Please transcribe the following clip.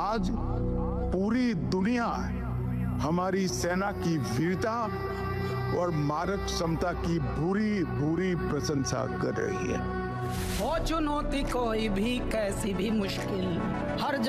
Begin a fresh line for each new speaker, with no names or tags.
आज पूरी दुनिया हमारी सेना की वीरता और मारक क्षमता की भूरी भूरी प्रशंसा कर रही है।
हो चुनौती कोई भी कैसी भी मुश्किल, हर